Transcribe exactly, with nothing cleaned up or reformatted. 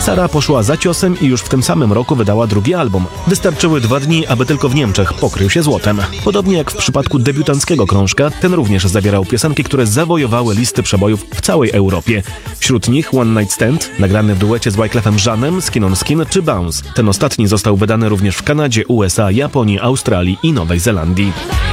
Sara poszła za ciosem i już w tym samym roku wydała drugi album. Wystarczyły dwa dni, aby tylko w Niemczech pokrył się złotem. Podobnie jak w przypadku debiutanckiego krążka, ten również zawierał piosenki, które zawojowały listy przebojów w całej Europie. Wśród nich One Night Stand, nagrany w duecie z Wyclefem Jeanem, Skin on Skin czy Bounce. Ten ostatni został wydany również w Kanadzie, U S A, Japonii, Australii i Nowej Zelandii.